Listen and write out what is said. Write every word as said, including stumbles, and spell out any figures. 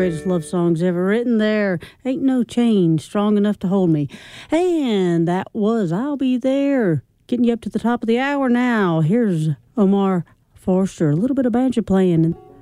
greatest love songs ever written there. Ain't no chain strong enough to hold me. And that was I'll Be There. Getting you up to the top of the hour now. Here's Omar Forster. A little bit of banjo playing.